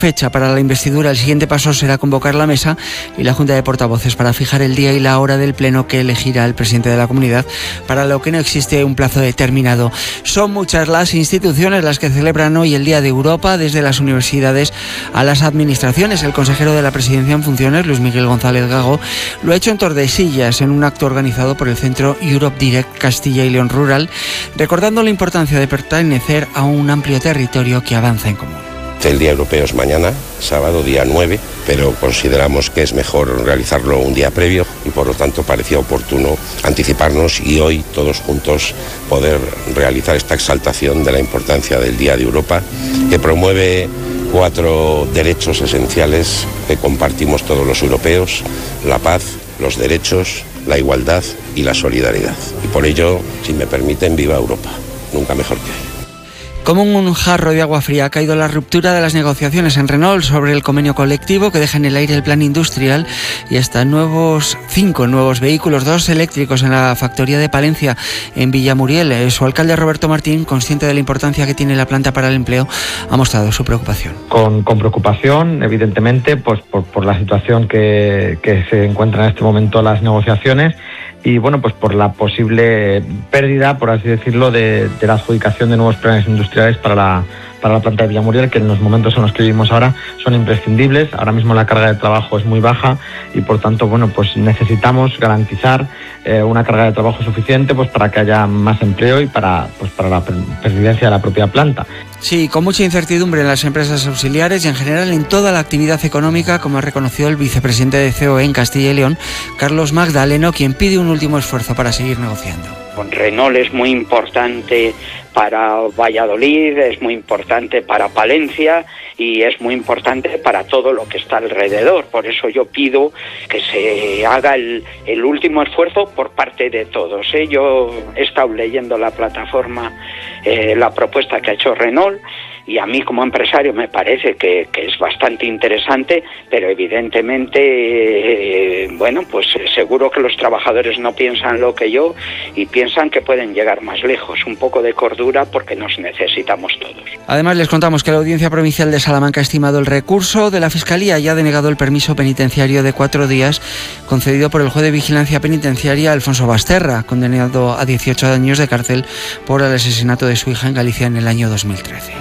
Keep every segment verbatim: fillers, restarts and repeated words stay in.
fecha para la investidura. El siguiente paso será convocar la mesa y la Junta de Portavoces para fijar el día y la hora del pleno que elegirá el presidente de la comunidad, para lo que no existe un plazo determinado. Son muchas las instituciones las que celebran hoy el Día de Europa, desde las universidades a las administraciones. El consejero de la Presidencia en funciones, Luis Miguel González Gago, lo ha hecho en Tordesillas, en un acto organizado por el Centro Europe Direct Castilla y León Rural, recordando la importancia de pertenecer a un amplio territorio que avanza en común. El Día Europeo es mañana, sábado, día nueve, pero consideramos que es mejor realizarlo un día previo y por lo tanto parecía oportuno anticiparnos y hoy todos juntos poder realizar esta exaltación de la importancia del Día de Europa, que promueve cuatro derechos esenciales que compartimos todos los europeos: la paz, los derechos, la igualdad y la solidaridad. Y por ello, si me permiten, viva Europa, nunca mejor que hoy. Como un jarro de agua fría ha caído la ruptura de las negociaciones en Renault sobre el convenio colectivo que deja en el aire el plan industrial y hasta nuevos cinco nuevos vehículos, dos eléctricos en la factoría de Palencia en Villamuriel. Su alcalde Roberto Martín, consciente de la importancia que tiene la planta para el empleo, ha mostrado su preocupación. Con, con preocupación, evidentemente, pues por, por la situación que, que se encuentra en este momento las negociaciones y bueno, pues por la posible pérdida, por así decirlo, de, de la adjudicación de nuevos planes industriales para la, para la planta de Villamuriel, que en los momentos en los que vivimos ahora son imprescindibles. Ahora mismo la carga de trabajo es muy baja y por tanto, bueno, pues necesitamos garantizar eh, una carga de trabajo suficiente pues para que haya más empleo y para, pues para la pervivencia de la propia planta. Sí, con mucha incertidumbre en las empresas auxiliares y en general en toda la actividad económica, como ha reconocido el vicepresidente de C O E en Castilla y León, Carlos Magdaleno, quien pide un último esfuerzo para seguir negociando. Renault es muy importante para Valladolid, es muy importante para Palencia y es muy importante para todo lo que está alrededor. Por eso yo pido que se haga el, el último esfuerzo por parte de todos, ¿eh? Yo he estado leyendo la plataforma, eh, la propuesta que ha hecho Renault, y a mí como empresario me parece que, que es bastante interesante, pero evidentemente, eh, bueno, pues seguro que los trabajadores no piensan lo que yo y piensan que pueden llegar más lejos. Un poco de cordura porque nos necesitamos todos. Además, les contamos que la Audiencia Provincial de Salamanca ha estimado el recurso de la Fiscalía y ha denegado el permiso penitenciario de cuatro días concedido por el juez de vigilancia penitenciaria Alfonso Basterra, condenado a dieciocho años de cárcel por el asesinato de su hija en Galicia en el año dos mil trece.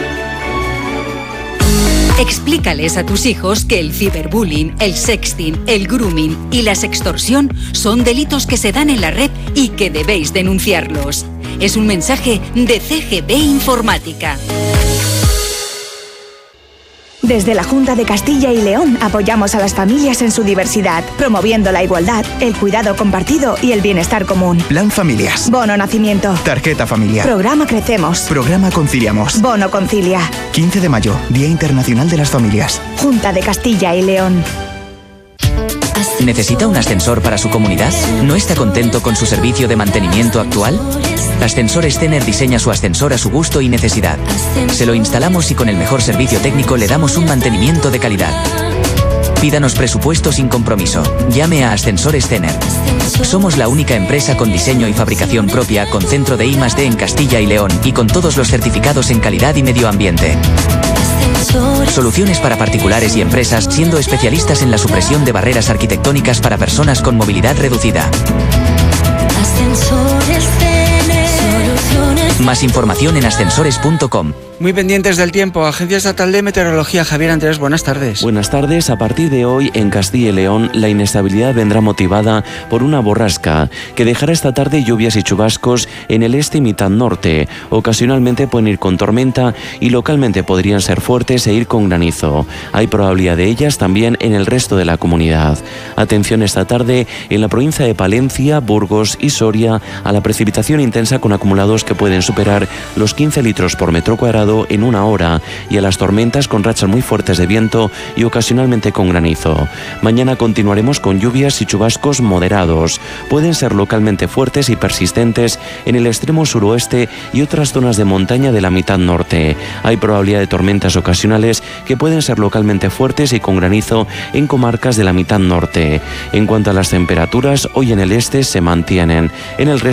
Explícales a tus hijos que el ciberbullying, el sexting, el grooming y la sextorsión son delitos que se dan en la red y que debéis denunciarlos. Es un mensaje de C G B Informática. Desde la Junta de Castilla y León apoyamos a las familias en su diversidad, promoviendo la igualdad, el cuidado compartido y el bienestar común. Plan Familias. Bono Nacimiento. Tarjeta Familiar. Programa Crecemos. Programa Conciliamos. Bono Concilia. quince de mayo, Día Internacional de las Familias. Junta de Castilla y León. ¿Necesita un ascensor para su comunidad? ¿No está contento con su servicio de mantenimiento actual? Ascensores Tener diseña su ascensor a su gusto y necesidad. Se lo instalamos y con el mejor servicio técnico le damos un mantenimiento de calidad. Pídanos presupuesto sin compromiso. Llame a Ascensores Tener. Somos la única empresa con diseño y fabricación propia, con centro de I más D en Castilla y León y con todos los certificados en calidad y medio ambiente. Soluciones para particulares y empresas, siendo especialistas en la supresión de barreras arquitectónicas para personas con movilidad reducida. Más información en ascensores punto com. Muy pendientes del tiempo. Agencia Estatal de Meteorología, Javier Andrés, buenas tardes. Buenas tardes. A partir de hoy, en Castilla y León, la inestabilidad vendrá motivada por una borrasca que dejará esta tarde lluvias y chubascos en el este y mitad norte. Ocasionalmente pueden ir con tormenta y localmente podrían ser fuertes e ir con granizo. Hay probabilidad de ellas también en el resto de la comunidad. Atención esta tarde en la provincia de Palencia, Burgos y Soria a la precipitación intensa con acumulados que pueden superar los quince litros por metro cuadrado en una hora y a las tormentas con rachas muy fuertes de viento y ocasionalmente con granizo. Mañana continuaremos con lluvias y chubascos moderados. Pueden ser localmente fuertes y persistentes en el extremo suroeste y otras zonas de montaña de la mitad norte. Hay probabilidad de tormentas ocasionales que pueden ser localmente fuertes y con granizo en comarcas de la mitad norte. En cuanto a las temperaturas, hoy en el este se mantienen. En el resto